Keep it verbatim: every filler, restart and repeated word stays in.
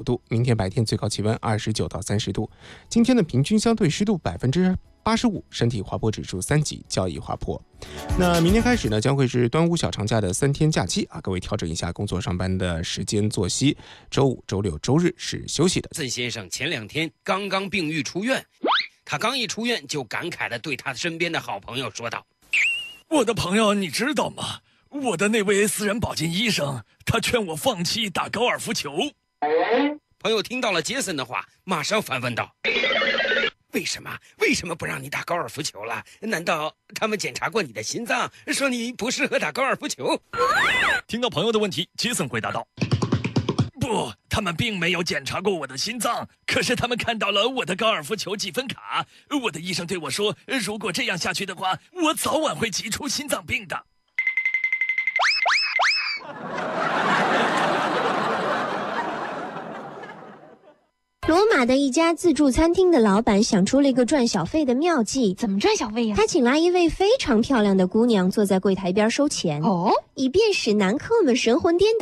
五度，明天白天最高气温二十九到三十度。今天的平均相对湿度百分之八十五，身体滑坡指数三级，较易滑坡。那明天开始呢，将会是端午小长假的三天假期啊，各位调整一下工作上班的时间作息，周五、周六、周日是休息的。 曾先生前两天刚刚病愈出院，他刚一出院就感慨地对他身边的好朋友说道： 我的朋友，你知道吗？我的那位私人保健医生，他劝我放弃打高尔夫球。 朋友听到了杰森的话，马上反问道：为什么？为什么不让你打高尔夫球了？难道他们检查过你的心脏，说你不适合打高尔夫球？ 听到朋友的问题，杰森回答道：不，他们并没有检查过我的心脏，可是他们看到了我的高尔夫球积分卡。我的医生对我说，如果这样下去的话，我早晚会急出心脏病的。 罗马的一家自助餐厅的老板想出了一个赚小费的妙计。 怎么赚小费呀？ 他请来一位非常漂亮的姑娘坐在柜台边收钱， 哦， 以便使男客们神魂颠倒。